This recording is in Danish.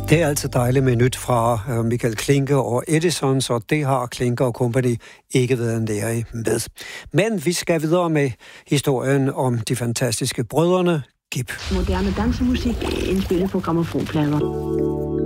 Det er altid dejligt med nyt fra Michael Klinke og Edison, så det har Klinke og Company ikke været nære med. Men vi skal videre med historien om de fantastiske brødrene Gibb. Moderne dansemusik indspillet på grammofonplader.